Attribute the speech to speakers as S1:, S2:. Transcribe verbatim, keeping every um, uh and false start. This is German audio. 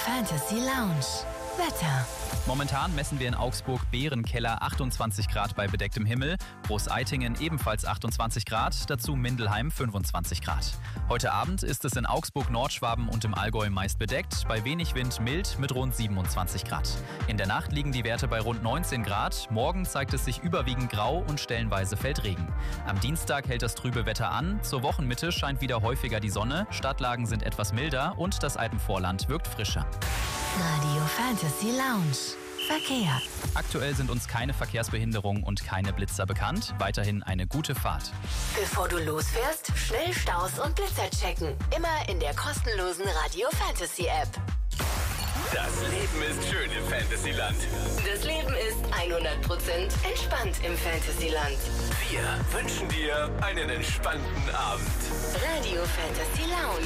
S1: Fantasy Lounge. Wetter.
S2: Momentan messen wir in Augsburg Bärenkeller achtundzwanzig Grad bei bedecktem Himmel, Großeitingen ebenfalls achtundzwanzig Grad, dazu Mindelheim fünfundzwanzig Grad. Heute Abend ist es in Augsburg, Nordschwaben und im Allgäu meist bedeckt, bei wenig Wind mild mit rund siebenundzwanzig Grad. In der Nacht liegen die Werte bei rund neunzehn Grad, morgen zeigt es sich überwiegend grau und stellenweise fällt Regen. Am Dienstag hält das trübe Wetter an, zur Wochenmitte scheint wieder häufiger die Sonne, Stadtlagen sind etwas milder und das Alpenvorland wirkt frischer.
S1: Radio Fantasy Lounge. Verkehr.
S2: Aktuell sind uns keine Verkehrsbehinderungen und keine Blitzer bekannt. Weiterhin eine gute Fahrt.
S1: Bevor du losfährst, schnell Staus und Blitzer checken. Immer in der kostenlosen Radio Fantasy App.
S3: Das Leben ist schön im Fantasyland.
S1: Das Leben ist hundert Prozent entspannt im Fantasyland.
S3: Wir wünschen dir einen entspannten Abend.
S1: Radio Fantasy Lounge.